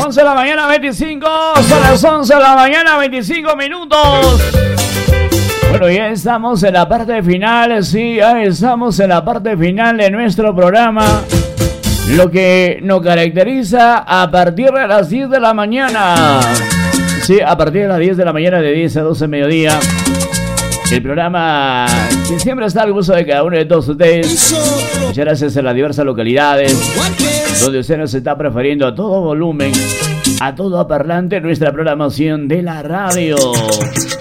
11 de la mañana 25. Son las 11 de la mañana 25 minutos. Bueno, ya estamos en la parte final. Sí, ya estamos en la parte final de nuestro programa. Lo que nos caracteriza a partir de las 10 de la mañana. Sí, a partir de las 10 de la mañana, de 10 a 12 de mediodía. El programa que siempre está al gusto de cada uno de todos ustedes. Muchas gracias a las diversas localidades donde usted nos está prefiriendo a todo volumen, a todo parlante, nuestra programación de la radio.